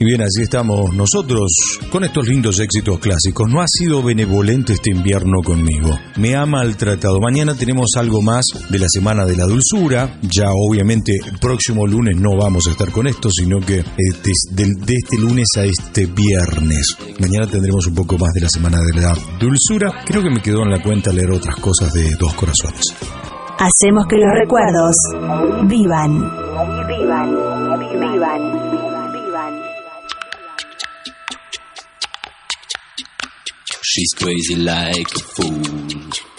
Y bien, así estamos nosotros con estos lindos éxitos clásicos. No ha sido benevolente este invierno conmigo. Me ha maltratado. Mañana tenemos algo más de la Semana de la Dulzura. Ya obviamente el próximo lunes no vamos a estar con esto, sino que de este lunes a este viernes. Mañana tendremos un poco más de la Semana de la Dulzura. Creo que me quedó en la cuenta leer otras cosas de Dos Corazones. Hacemos que los recuerdos vivan. Vivan. She's crazy like a fool.